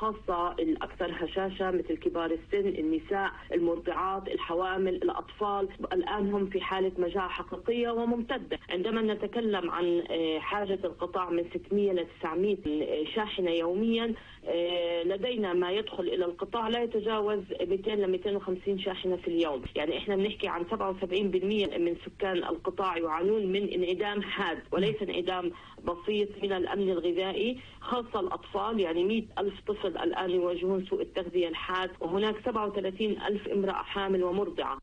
خاصة الأكثر هشاشة مثل كبار السن، النساء، المرضعات، الحوامل، الأطفال. الآن هم في حالة مجاعة حقيقية وممتدة. عندما نتكلم عن حاجة القطاع من 600 ل 900 شاحنة يوميا، لدينا ما يدخل إلى القطاع لا يتجاوز 200 ل 250 شاحنة في اليوم. يعني إحنا بنحكي عن 77% من سكان القطاع يعانون من انعدام حاد وليس انعدام بسيط من الأمن الغذائي، خاصة الأطفال. يعني 100,000 طفل الآن يواجهون سوء التغذية الحاد، وهناك 37,000 امرأة حامل ومرضعة.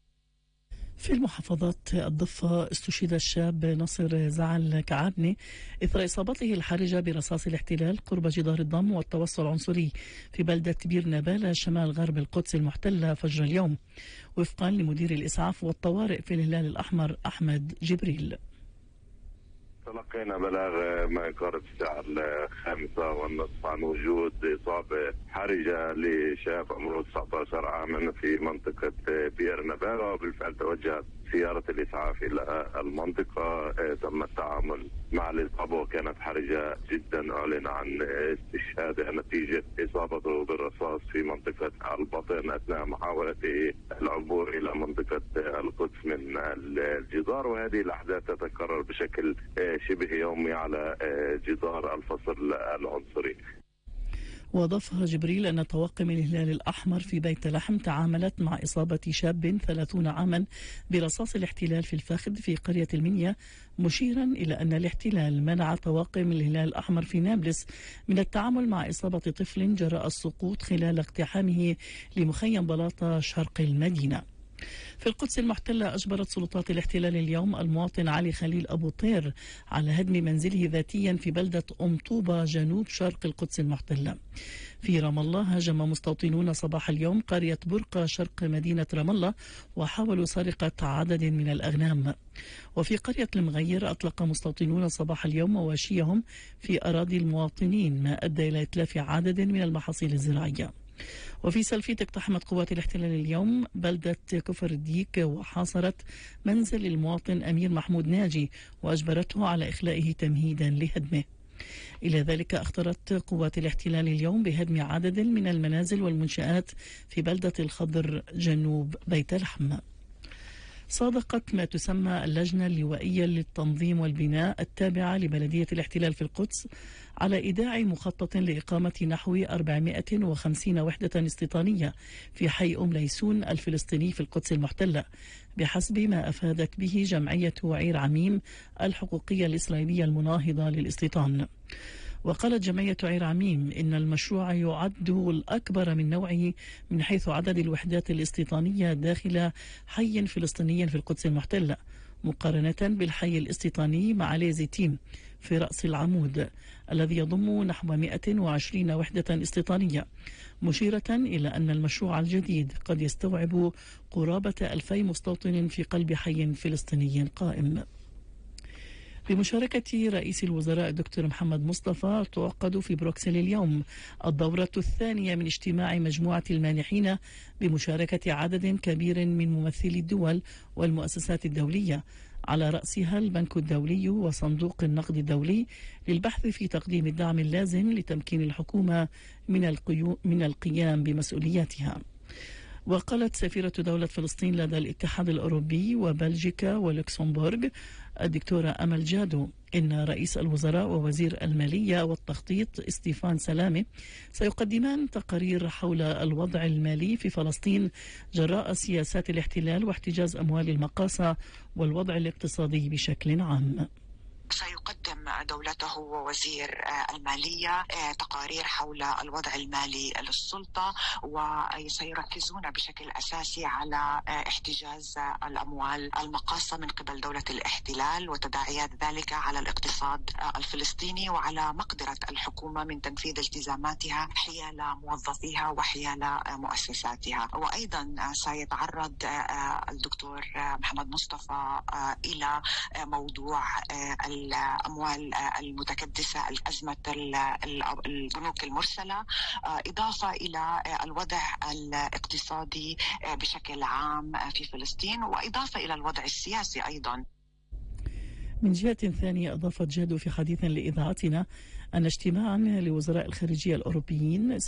في المحافظات الضفة استشهد الشاب نصر زعل كعابني إثر إصابته الحرجة برصاص الاحتلال قرب جدار الضم والتوصل العنصري في بلدة بير نبالة شمال غرب القدس المحتلة فجر اليوم، وفقا لمدير الإسعاف والطوارئ في الهلال الأحمر أحمد جبريل. تلقينا بلاغ ما يقارب الساعة 5:30 عن وجود إصابة حرجة لشاب عمره 19 عاما في منطقة بير نبالة، وبالفعل توجهت سيارة الإسعاف إلى المنطقة. تم التعامل مع الإصابة وكانت حرجة جدا. أعلن عن استشهاده نتيجة إصابته بالرصاص في منطقة البطن أثناء محاولته العبور إلى منطقة القدس من الجدار، وهذه الأحداث تتكرر بشكل شبه يومي على جدار الفصل العنصري. وأضاف جبريل أن طواقم الهلال الأحمر في بيت لحم تعاملت مع إصابة شاب 30 عاما برصاص الاحتلال في الفخذ في قرية المنيا، مشيرا إلى أن الاحتلال منع طواقم الهلال الأحمر في نابلس من التعامل مع إصابة طفل جراء السقوط خلال اقتحامه لمخيم بلاطة شرق المدينة. في القدس المحتلة أجبرت سلطات الاحتلال اليوم المواطن علي خليل أبو طير على هدم منزله ذاتيا في بلدة طوبة جنوب شرق القدس المحتلة. في رام الله هاجم مستوطنون صباح اليوم قرية برقة شرق مدينة رام الله وحاولوا سرقة عدد من الأغنام. وفي قرية المغير أطلق مستوطنون صباح اليوم مواشيهم في أراضي المواطنين ما أدى إلى إتلاف عدد من المحاصيل الزراعية. وفي سلفيت اقتحمت قوات الاحتلال اليوم بلدة كفر الديك وحاصرت منزل المواطن أمير محمود ناجي وأجبرته على إخلائه تمهيدا لهدمه. إلى ذلك أخطرت قوات الاحتلال اليوم بهدم عدد من المنازل والمنشآت في بلدة الخضر جنوب بيت لحم. صادقت ما تسمى اللجنة اللوائية للتنظيم والبناء التابعة لبلدية الاحتلال في القدس على إيداع مخطط لإقامة نحو 450 وحدة استيطانية في حي ليسون الفلسطيني في القدس المحتلة، بحسب ما أفادت به جمعية عير عميم الحقوقية الإسرائيلية المناهضة للاستيطان. وقالت جمعية عير عميم إن المشروع يعد الأكبر من نوعه من حيث عدد الوحدات الاستيطانية داخل حي فلسطيني في القدس المحتلة، مقارنة بالحي الاستيطاني مع ليزيتيم في رأس العمود الذي يضم نحو 120 وحدة استيطانية، مشيرة إلى أن المشروع الجديد قد يستوعب قرابة 2000 مستوطن في قلب حي فلسطيني قائم. بمشاركة رئيس الوزراء الدكتور محمد مصطفى تعقد في بروكسل اليوم الدورة الثانية من اجتماع مجموعة المانحين بمشاركة عدد كبير من ممثلي الدول والمؤسسات الدولية، على رأسها البنك الدولي وصندوق النقد الدولي، للبحث في تقديم الدعم اللازم لتمكين الحكومة من القيام بمسؤولياتها. وقالت سفيرة دولة فلسطين لدى الاتحاد الأوروبي وبلجيكا ولوكسمبورغ الدكتورة أمل جادو إن رئيس الوزراء ووزير المالية والتخطيط ستيفان سلامة سيقدمان تقارير حول الوضع المالي في فلسطين جراء سياسات الاحتلال واحتجاز أموال المقاصة والوضع الاقتصادي بشكل عام. سيقدم دولته ووزير المالية تقارير حول الوضع المالي للسلطة، وسيركزون بشكل أساسي على احتجاز الأموال المقاصة من قبل دولة الاحتلال وتداعيات ذلك على الاقتصاد الفلسطيني وعلى مقدرة الحكومة من تنفيذ التزاماتها حيال موظفيها وحيال مؤسساتها. وأيضا سيتعرض الدكتور محمد مصطفى إلى موضوع الأموال المتكدسة، أزمة البنوك المرسلة، إضافة إلى الوضع الاقتصادي بشكل عام في فلسطين، وإضافة إلى الوضع السياسي أيضا. من جهة ثانية أضافت جادو في حديث لإذاعتنا أن اجتماعا لوزراء الخارجية الأوروبيين